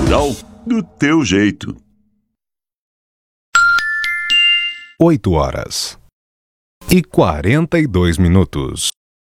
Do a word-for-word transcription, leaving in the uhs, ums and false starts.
Rural do teu jeito. Oito horas e quarenta e dois minutos.